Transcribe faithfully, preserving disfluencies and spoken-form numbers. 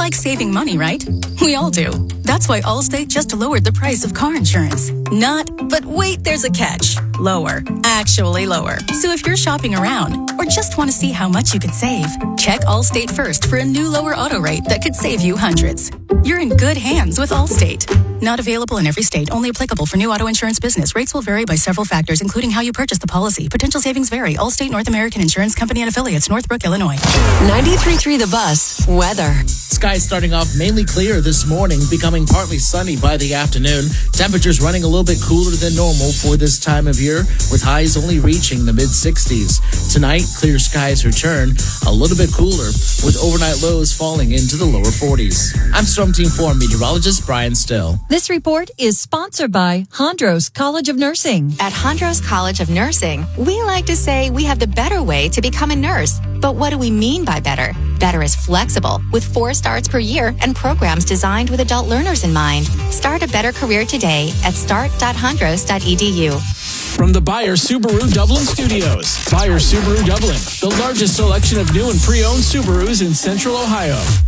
like saving money, right? We all do. That's why Allstate just lowered the price of car insurance. Not, but wait, there's a catch. Lower. Actually lower. So if you're shopping around or just want to see how much you could save, check Allstate first for a new lower auto rate that could save you hundreds. You're in good hands with Allstate. Not available in every state. Only applicable for new auto insurance business. Rates will vary by several factors, including how you purchase the policy. Potential savings vary. Allstate North American Insurance Company and Affiliates, Northbrook, Illinois. ninety-three point three The Bus. Weather. Skies starting off mainly clear this morning, becoming partly sunny by the afternoon. Temperatures running a little bit cooler than normal for this time of year, with highs only reaching the mid-sixties. Tonight, clear skies return, a little bit cooler, with overnight lows falling into the lower forties. I'm Storm Team four meteorologist Brian Still. This report is sponsored by Hondros College of Nursing. At Hondros College of Nursing, we like to say we have the better way to become a nurse. But what do we mean by better? Better is flexible, with four starts per year and programs designed with adult learners in mind. Start a better career today at start dot hondros dot e d u. From the Buyer Subaru Dublin Studios, Buyer Subaru Dublin, the largest selection of new and pre-owned Subarus in Central Ohio.